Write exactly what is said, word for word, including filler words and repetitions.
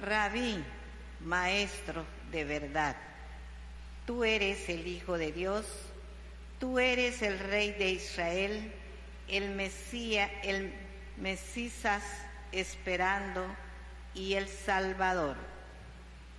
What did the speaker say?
Rabí, maestro de verdad, tú eres el Hijo de Dios, tú eres el Rey de Israel, el Mesías, el Mesías esperando y el Salvador.